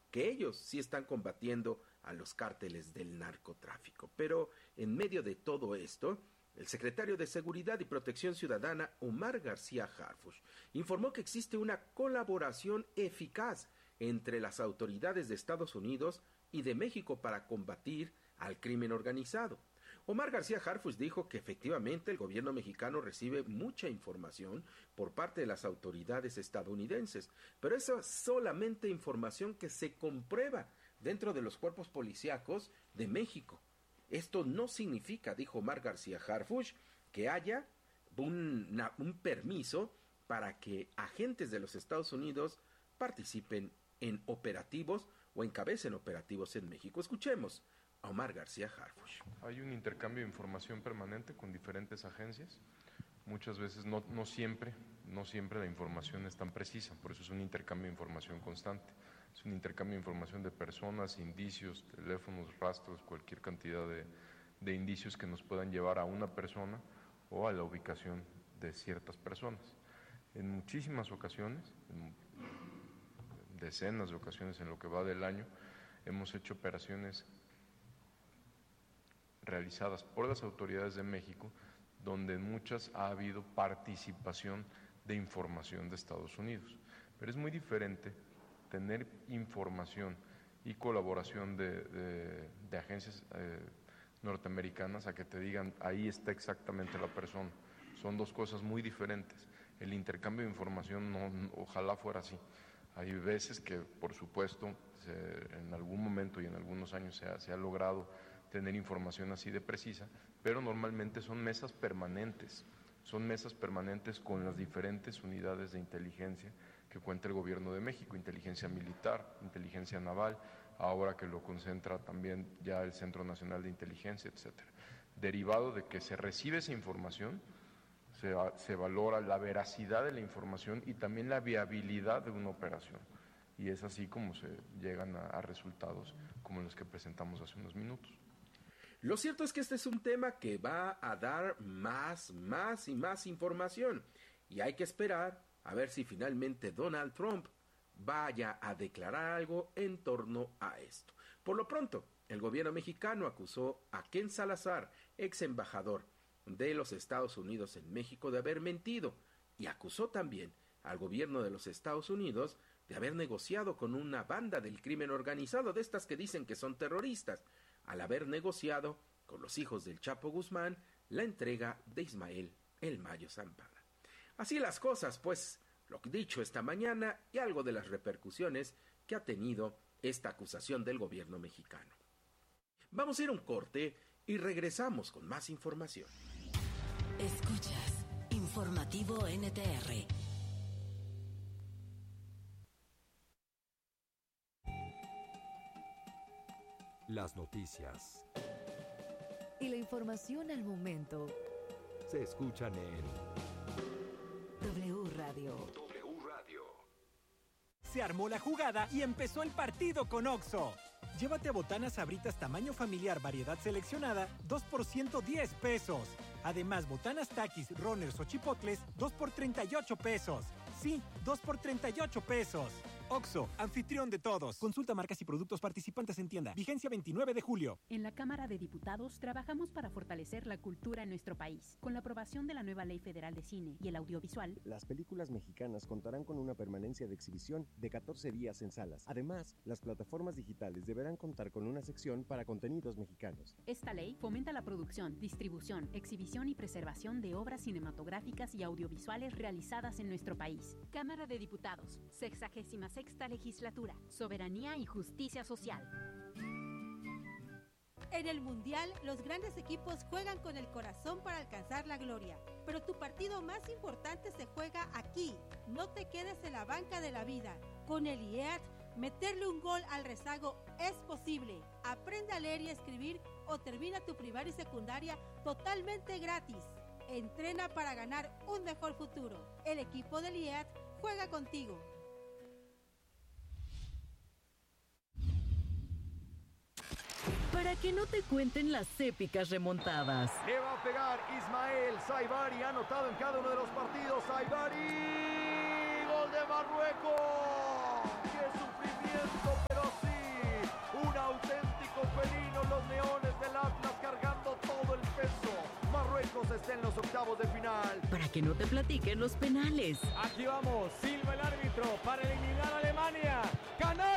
que ellos sí están combatiendo a los cárteles del narcotráfico. Pero en medio de todo esto, el secretario de Seguridad y Protección Ciudadana, Omar García Harfuch, informó que existe una colaboración eficaz entre las autoridades de Estados Unidos y de México para combatir al crimen organizado. Omar García Harfuch dijo que efectivamente el gobierno mexicano recibe mucha información por parte de las autoridades estadounidenses, pero esa es solamente información que se comprueba dentro de los cuerpos policíacos de México. Esto no significa, dijo Omar García Harfuch, que haya un permiso para que agentes de los Estados Unidos participen en operativos o encabecen operativos en México. Escuchemos a Omar García Harfuch. Hay un intercambio de información permanente con diferentes agencias. Muchas veces, no siempre la información es tan precisa, por eso es un intercambio de información constante. Es un intercambio de información de personas, indicios, teléfonos, rastros, cualquier cantidad de indicios que nos puedan llevar a una persona o a la ubicación de ciertas personas. En muchísimas ocasiones, en decenas de ocasiones en lo que va del año, hemos hecho operaciones realizadas por las autoridades de México, donde en muchas ha habido participación de información de Estados Unidos. Pero es muy diferente tener información y colaboración de agencias norteamericanas a que te digan, ahí está exactamente la persona. Son dos cosas muy diferentes. El intercambio de información ojalá fuera así. Hay veces que, por supuesto, en algún momento y en algunos años se ha logrado tener información así de precisa, pero normalmente son mesas permanentes con las diferentes unidades de inteligencia que cuenta el gobierno de México, inteligencia militar, inteligencia naval, ahora que lo concentra también ya el Centro Nacional de Inteligencia, etcétera. Derivado de que se recibe esa información, se valora la veracidad de la información y también la viabilidad de una operación. Y es así como se llegan a resultados como los que presentamos hace unos minutos. Lo cierto es que este es un tema que va a dar más y más información. Y hay que esperar a ver si finalmente Donald Trump vaya a declarar algo en torno a esto. Por lo pronto, el gobierno mexicano acusó a Ken Salazar, ex embajador de los Estados Unidos en México, de haber mentido, y acusó también al gobierno de los Estados Unidos de haber negociado con una banda del crimen organizado, de estas que dicen que son terroristas, al haber negociado con los hijos del Chapo Guzmán la entrega de Ismael El Mayo Zambada. Así las cosas, pues, lo dicho esta mañana y algo de las repercusiones que ha tenido esta acusación del gobierno mexicano. Vamos a ir a un corte y regresamos con más información. Escuchas Informativo NTR. Las noticias y la información al momento se escuchan en W Radio. W Radio. Se armó la jugada y empezó el partido con Oxxo. Llévate a botanas Sabritas tamaño familiar, variedad seleccionada, 2 por 110 pesos. Además, botanas Takis, Runners o Chipotles, 2 por 38 pesos. Sí, 2 por 38 pesos. Oxxo, anfitrión de todos. Consulta marcas y productos participantes en tienda. Vigencia 29 de julio. En la Cámara de Diputados trabajamos para fortalecer la cultura en nuestro país. Con la aprobación de la nueva Ley Federal de Cine y el Audiovisual, las películas mexicanas contarán con una permanencia de exhibición de 14 días en salas. Además, las plataformas digitales deberán contar con una sección para contenidos mexicanos. Esta ley fomenta la producción, distribución, exhibición y preservación de obras cinematográficas y audiovisuales realizadas en nuestro país. Cámara de Diputados, 66ª Legislatura, Soberanía y Justicia Social. En el Mundial, los grandes equipos juegan con el corazón para alcanzar la gloria. Pero tu partido más importante se juega aquí. No te quedes en la banca de la vida. Con el IEAT, meterle un gol al rezago es posible. Aprende a leer y escribir o termina tu primaria y secundaria totalmente gratis. Entrena para ganar un mejor futuro. El equipo del IEAT juega contigo. Para que no te cuenten las épicas remontadas. Le va a pegar Ismael Saibari, ha anotado en cada uno de los partidos. Saibari, gol de Marruecos. ¡Qué sufrimiento! Pero sí año los Leones del Atlas cargando todo el peso. Marruecos está en los octavos de final. Para que no te platiquen los penales. Aquí vamos, silba el árbitro para eliminar a Alemania. ¡Canal!